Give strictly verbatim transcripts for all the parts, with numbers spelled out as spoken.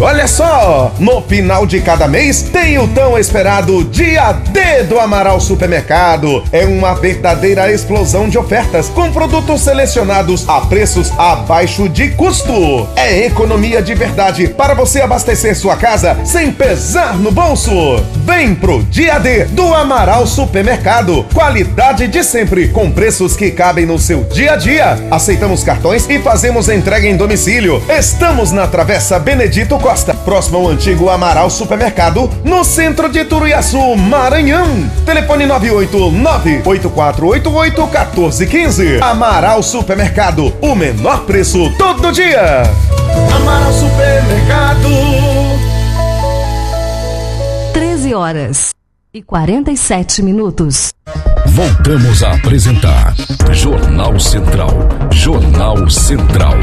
olha só! No final de cada mês tem o tão esperado Dia D do Amaral Supermercado. É uma verdadeira explosão de ofertas com produtos selecionados a preços abaixo de custo. É economia de verdade para você abastecer sua casa sem pesar no bolso. Vem pro Dia D do Amaral Supermercado. Qualidade de sempre com preços que cabem no seu dia a dia. Aceitamos cartões e fazemos entrega em domicílio. Estamos na Travessa Benedito Costa, próximo ao antigo Amaral Supermercado, no centro de Turuiaçu, Maranhão. Telefone nove oito nove, oito quatro oito oito, um quatro um cinco. Amaral Supermercado, o menor preço todo dia. Amaral Supermercado. treze horas e quarenta e sete minutos. Voltamos a apresentar Jornal Central. Jornal Central.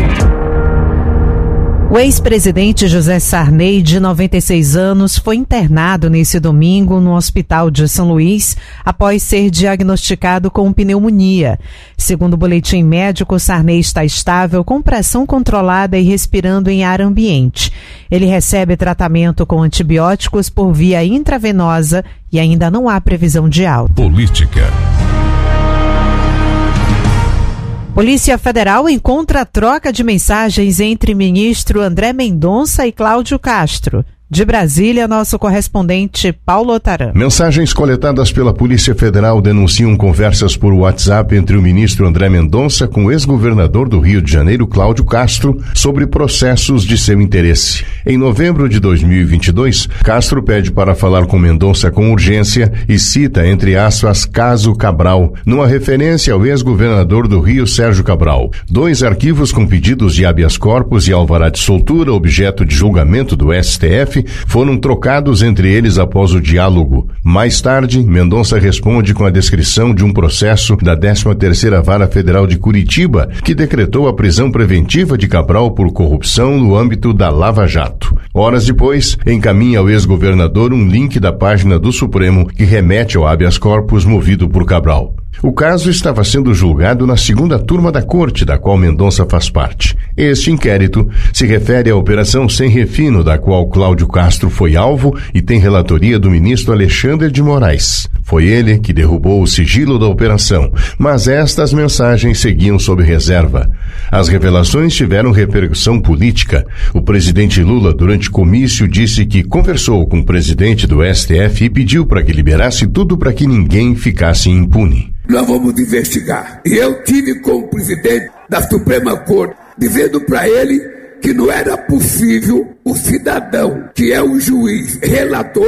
O ex-presidente José Sarney, de noventa e seis anos, foi internado nesse domingo no Hospital de São Luís após ser diagnosticado com pneumonia. Segundo o boletim médico, Sarney está estável, com pressão controlada e respirando em ar ambiente. Ele recebe tratamento com antibióticos por via intravenosa e ainda não há previsão de alta. Política. Polícia Federal encontra a troca de mensagens entre ministro André Mendonça e Cláudio Castro. De Brasília, nosso correspondente Paulo Otaran. Mensagens coletadas pela Polícia Federal denunciam conversas por WhatsApp entre o ministro André Mendonça com o ex-governador do Rio de Janeiro, Cláudio Castro, sobre processos de seu interesse. Em novembro de dois mil e vinte e dois, Castro pede para falar com Mendonça com urgência e cita, entre aspas, caso Cabral, numa referência ao ex-governador do Rio, Sérgio Cabral. Dois arquivos com pedidos de habeas corpus e alvará de soltura, objeto de julgamento do S T F, foram trocados entre eles após o diálogo. Mais tarde, Mendonça responde com a descrição de um processo da décima terceira Vara Federal de Curitiba, que decretou a prisão preventiva de Cabral por corrupção no âmbito da Lava Jato. Horas depois, encaminha ao ex-governador um link da página do Supremo que remete ao habeas corpus movido por Cabral. O caso estava sendo julgado na segunda turma da corte, da qual Mendonça faz parte. Este inquérito se refere à Operação Sem Refino, da qual Cláudio Castro foi alvo e tem relatoria do ministro Alexandre de Moraes. Foi ele que derrubou o sigilo da operação, mas estas mensagens seguiam sob reserva. As revelações tiveram repercussão política. O presidente Lula, durante comício, disse que conversou com o presidente do S T F e pediu para que liberasse tudo para que ninguém ficasse impune. Nós vamos investigar. E eu tive com o presidente da Suprema Corte, dizendo para ele que não era possível o cidadão, que é o juiz relator,